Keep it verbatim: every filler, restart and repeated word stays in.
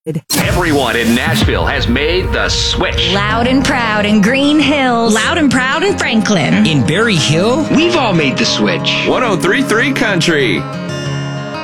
Everyone in Nashville has made the switch. Loud and proud in Green Hills. Loud and proud in Franklin. In Berry Hill, we've all made the switch. one oh three point three Country.